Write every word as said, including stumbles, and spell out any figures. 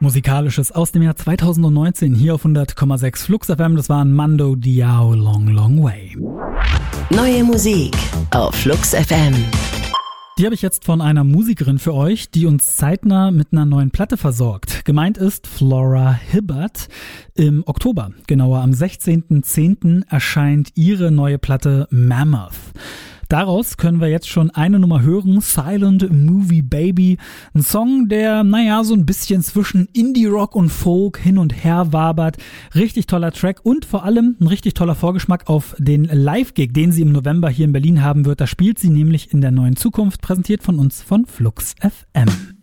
Musikalisches aus dem Jahr zweitausendneunzehn hier auf hundert Komma sechs Flux F M. Das war ein Mando Diao, Long Long Way. Neue Musik auf Flux F M. Die habe ich jetzt von einer Musikerin für euch, die uns zeitnah mit einer neuen Platte versorgt. Gemeint ist Flora Hibbert. Im Oktober, genauer am sechzehnten zehnten erscheint ihre neue Platte Mammoth. Daraus können wir jetzt schon eine Nummer hören, Silent Movie Baby. Ein Song, der, naja, so ein bisschen zwischen Indie-Rock und Folk hin und her wabert. Richtig toller Track und vor allem ein richtig toller Vorgeschmack auf den Live-Gig, den sie im November hier in Berlin haben wird. Da spielt sie nämlich in der neuen Zukunft, präsentiert von uns von Flux F M.